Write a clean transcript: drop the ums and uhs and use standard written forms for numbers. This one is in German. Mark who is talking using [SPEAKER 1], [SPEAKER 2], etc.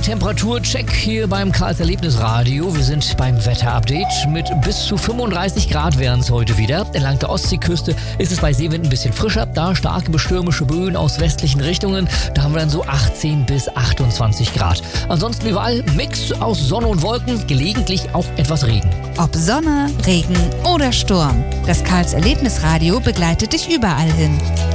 [SPEAKER 1] Temperaturcheck hier beim Karls Erlebnisradio. Wir sind beim Wetterupdate. Mit bis zu 35 Grad wären es heute wieder. Entlang der Ostseeküste ist es bei Seewind ein bisschen frischer. Da starke bestürmische Böen aus westlichen Richtungen. Da haben wir dann so 18 bis 28 Grad. Ansonsten überall Mix aus Sonne und Wolken, gelegentlich auch etwas Regen.
[SPEAKER 2] Ob Sonne, Regen oder Sturm, das Karls Erlebnisradio begleitet dich überall hin.